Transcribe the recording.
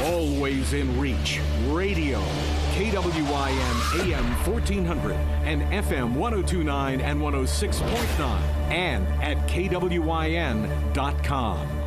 Always in reach. Radio. KWIN AM 1400 and FM 1029 and 106.9 and at KWIN.com.